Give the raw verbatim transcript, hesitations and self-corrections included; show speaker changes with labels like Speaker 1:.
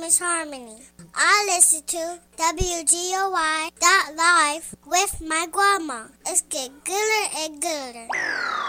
Speaker 1: Miss Harmony. I listen to W G O Y dot live with my grandma. It's get gooder and gooder.